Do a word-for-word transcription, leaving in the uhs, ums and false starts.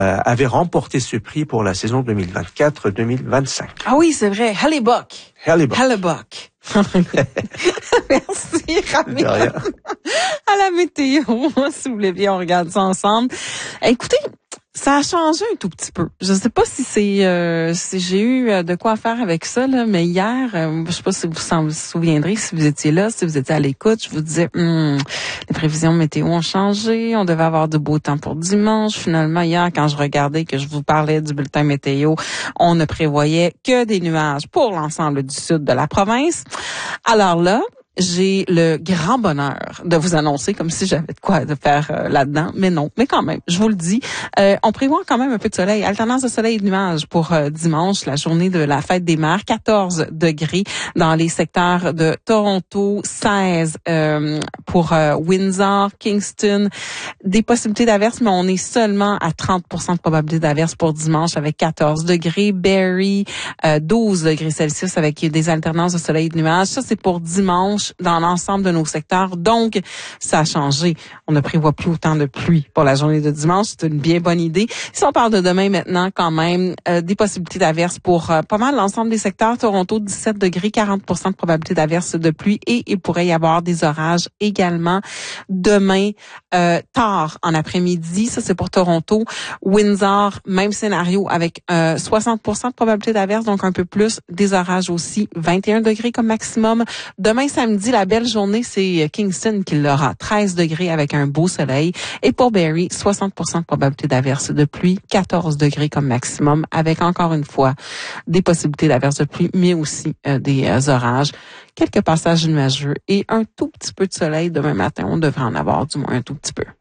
euh, avait remporté ce prix pour la saison deux mille vingt-quatre deux mille vingt-cinq. Ah oui, c'est vrai. Hellebuck. Hellebuck. Hellebuck. Merci, Ramiro. À la météo, si vous voulez bien, on regarde ça ensemble. Écoutez, ça a changé un tout petit peu. Je sais pas si c'est euh, si j'ai eu de quoi faire avec ça là, mais hier, euh, je sais pas si vous vous souviendrez, si vous étiez là, si vous étiez à l'écoute, je vous disais, hum, les prévisions météo ont changé, on devait avoir de beau temps pour dimanche. Finalement, hier, quand je regardais que je vous parlais du bulletin météo, on ne prévoyait que des nuages pour l'ensemble du sud de la province. Alors là, j'ai le grand bonheur de vous annoncer, comme si j'avais de quoi de faire euh, là-dedans, mais non, mais quand même, je vous le dis, euh, on prévoit quand même un peu de soleil, alternance de soleil et de nuages pour euh, dimanche, la journée de la fête des mères, quatorze degrés dans les secteurs de Toronto, seize euh, pour euh, Windsor, Kingston, des possibilités d'averses, mais on est seulement à trente pour cent de probabilité d'averses pour dimanche avec quatorze degrés, Barrie, euh, douze degrés Celsius avec des alternances de soleil et de nuages, ça c'est pour dimanche dans l'ensemble de nos secteurs. Donc, ça a changé. On ne prévoit plus autant de pluie pour la journée de dimanche. C'est une bien bonne idée. Si on parle de demain maintenant, quand même, euh, des possibilités d'averses pour euh, pas mal l'ensemble des secteurs. Toronto, dix-sept degrés, quarante pour cent de probabilité d'averses de pluie et il pourrait y avoir des orages également demain euh, tard en après-midi. Ça, c'est pour Toronto. Windsor, même scénario avec euh, soixante pour cent de probabilité d'averses, donc un peu plus. Des orages aussi, vingt et un degrés comme maximum. Demain, samedi, la belle journée, c'est Kingston qui l'aura, treize degrés avec un beau soleil. Et pour Barrie, soixante pour cent de probabilité d'averse de pluie, quatorze degrés comme maximum, avec encore une fois des possibilités d'averse de pluie, mais aussi euh, des euh, orages. Quelques passages nuageux et un tout petit peu de soleil demain matin. On devrait en avoir du moins un tout petit peu.